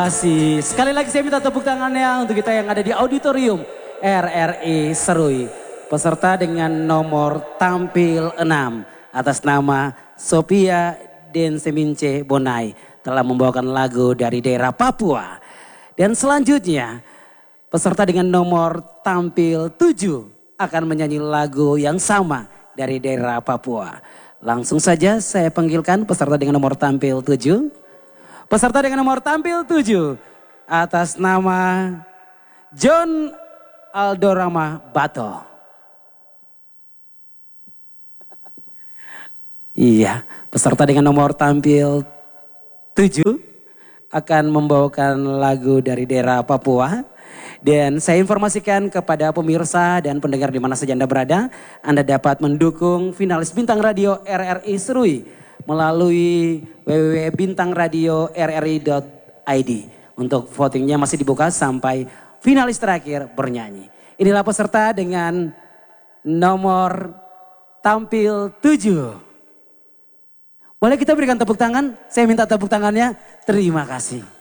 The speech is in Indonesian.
Kasih. Sekali lagi saya minta tepuk tangannya untuk kita yang ada di auditorium RRI Serui. Peserta dengan nomor tampil 6 atas nama Sophia Densemince Bonai telah membawakan lagu dari daerah Papua. Dan selanjutnya peserta dengan nomor tampil 7 akan menyanyi lagu yang sama dari daerah Papua. Langsung saja saya panggilkan peserta dengan nomor tampil 7. Peserta dengan nomor tampil 7 atas nama John Aldorama Bato. Iya, peserta dengan nomor tampil 7 akan membawakan lagu dari daerah Papua. Dan saya informasikan kepada pemirsa dan pendengar di mana saja Anda berada, Anda dapat mendukung finalis Bintang Radio RRI Serui melalui www.bintangradioRRI.id. Untuk votingnya masih dibuka sampai finalis terakhir bernyanyi. Inilah peserta dengan nomor tampil 7. Boleh kita berikan tepuk tangan? Saya minta tepuk tangannya. Terima kasih.